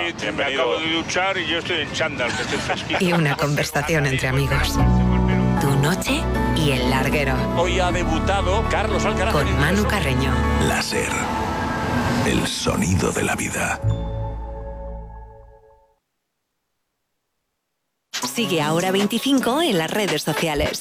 Sí, me acabo de duchar y yo estoy en chándal, que estoy fresquito. Y una conversación entre amigos. Tu noche y el larguero. Hoy ha debutado Carlos Alcaraz. Con Manu Carreño. Láser. El sonido de la vida. Sigue Ahora 25 en las redes sociales.